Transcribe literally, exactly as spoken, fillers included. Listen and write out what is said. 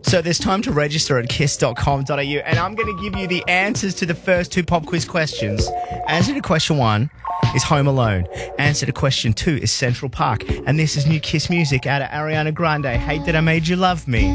So there's time to register at kiss dot com dot a u, and I'm going to give you the answers to the first two pop quiz questions. Answer to question one is Home Alone. Answer to question two is Central Park. And this is new Kiss music out of Ariana Grande, Hate That I Made You Love Me.